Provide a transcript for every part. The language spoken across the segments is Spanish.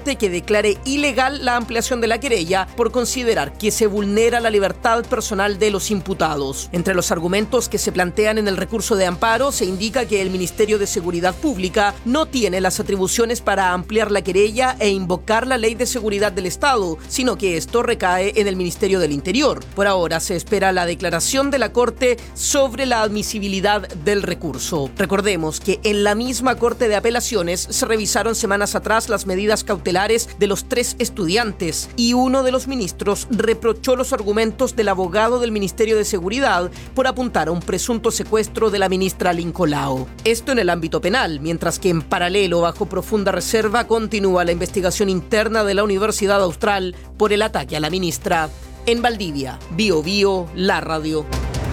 Corte que declare ilegal la ampliación de la querella por considerar que se vulnera la libertad personal de los imputados. Entre los argumentos que se plantean en el recurso de amparo se indica que el Ministerio de Seguridad Pública no tiene las atribuciones para ampliar la querella e invocar la Ley de Seguridad del Estado, sino que esto recae en el Ministerio del Interior. Por ahora se espera la declaración de la Corte sobre la admisibilidad del recurso. Recordemos que en la misma Corte de Apelaciones se revisaron semanas atrás las medidas cautelares de los 3 estudiantes y uno de los ministros reprochó los argumentos del abogado del Ministerio de Seguridad por apuntar a un presunto secuestro de la ministra Lincolao. Esto en el ámbito penal, mientras que en paralelo, bajo profunda reserva, continúa la investigación interna de la Universidad Austral por el ataque a la ministra. En Valdivia, Bio Bio, la radio.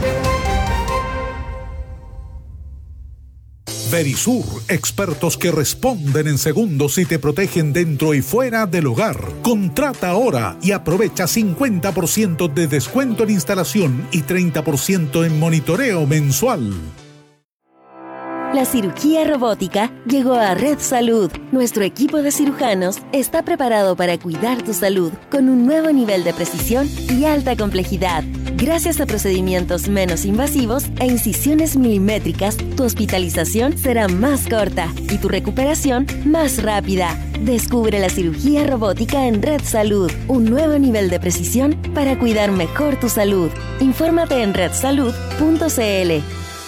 Verisur, expertos que responden en segundos y te protegen dentro y fuera del hogar. Contrata ahora y aprovecha 50% de descuento en instalación y 30% en monitoreo mensual. La cirugía robótica llegó a Red Salud. Nuestro equipo de cirujanos está preparado para cuidar tu salud con un nuevo nivel de precisión y alta complejidad. Gracias a procedimientos menos invasivos e incisiones milimétricas, tu hospitalización será más corta y tu recuperación más rápida. Descubre la cirugía robótica en Red Salud, un nuevo nivel de precisión para cuidar mejor tu salud. Infórmate en redsalud.cl.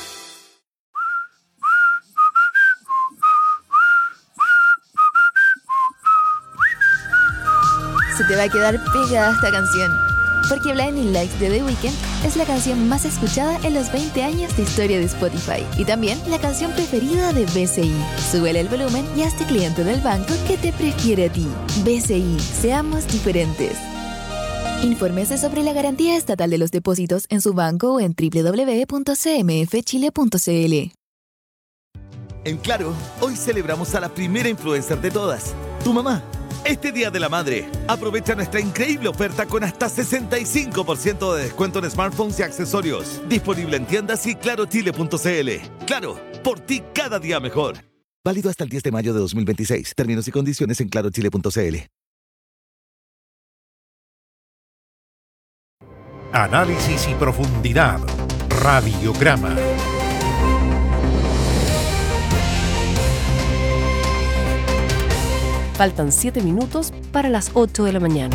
Se te va a quedar pegada esta canción, porque Blinding Lights de The Weeknd es la canción más escuchada en los 20 años de historia de Spotify y también la canción preferida de BCI. Súbele el volumen y hazte cliente del banco que te prefiere a ti. BCI, seamos diferentes. Infórmese sobre la garantía estatal de los depósitos en su banco o en www.cmfchile.cl. En Claro, hoy celebramos a la primera influencer de todas, tu mamá. Este Día de la Madre, aprovecha nuestra increíble oferta con hasta 65% de descuento en smartphones y accesorios. Disponible en tiendas y clarochile.cl. Claro, por ti cada día mejor. Válido hasta el 10 de mayo de 2026. Términos y condiciones en clarochile.cl. Análisis y profundidad. Radiograma. Faltan 7 minutos para las 8 de la mañana.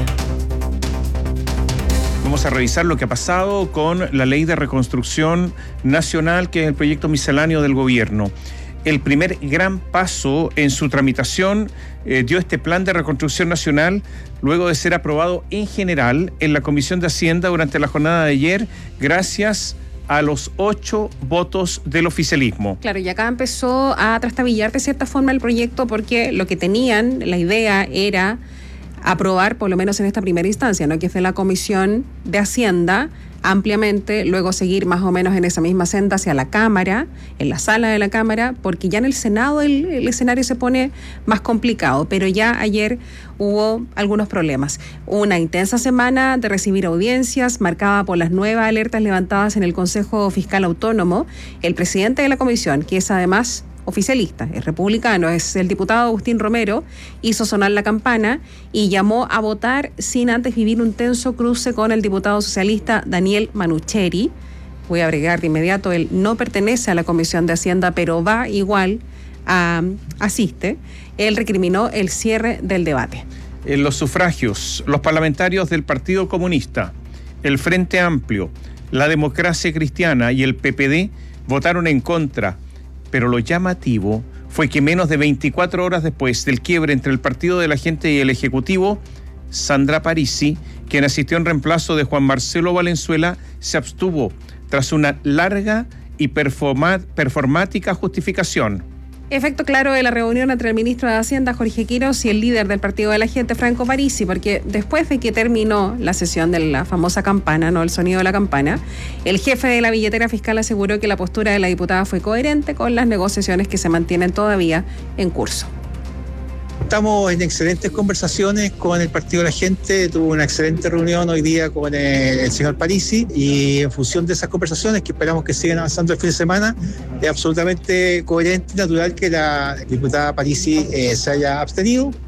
Vamos a revisar lo que ha pasado con la Ley de Reconstrucción Nacional, que es el proyecto misceláneo del gobierno. El primer gran paso en su tramitación dio este plan de reconstrucción nacional luego de ser aprobado en general en la Comisión de Hacienda durante la jornada de ayer, gracias a los 8 votos del oficialismo. Claro, y acá empezó a trastabillar de cierta forma el proyecto porque lo que tenían, la idea era aprobar, por lo menos en esta primera instancia, ¿no?, que fue la Comisión de Hacienda, ampliamente, luego seguir más o menos en esa misma senda hacia la Cámara, en la sala de la Cámara, porque ya en el Senado el escenario se pone más complicado, pero ya ayer hubo algunos problemas. Una intensa semana de recibir audiencias, marcada por las nuevas alertas levantadas en el Consejo Fiscal Autónomo. El presidente de la comisión, que es además oficialista, es republicano, es el diputado Agustín Romero, hizo sonar la campana y llamó a votar sin antes vivir un tenso cruce con el diputado socialista Daniel Manucheri. Voy a agregar de inmediato, él no pertenece a la Comisión de Hacienda, pero va igual, asiste. Él recriminó el cierre del debate. En los sufragios, los parlamentarios del Partido Comunista, el Frente Amplio, la Democracia Cristiana y el PPD votaron en contra. Pero lo llamativo fue que menos de 24 horas después del quiebre entre el Partido de la Gente y el Ejecutivo, Sandra Parisi, quien asistió en reemplazo de Juan Marcelo Valenzuela, se abstuvo tras una larga y performática justificación. Efecto claro de la reunión entre el ministro de Hacienda, Jorge Quiros, y el líder del Partido de la Gente, Franco Parisi, porque después de que terminó la sesión de la famosa campana, no el sonido de la campana, el jefe de la billetera fiscal aseguró que la postura de la diputada fue coherente con las negociaciones que se mantienen todavía en curso. Estamos en excelentes conversaciones con el Partido de la Gente. Tuvo una excelente reunión hoy día con el señor Parisi y en función de esas conversaciones, que esperamos que sigan avanzando el fin de semana, es absolutamente coherente y natural que la diputada Parisi se haya abstenido.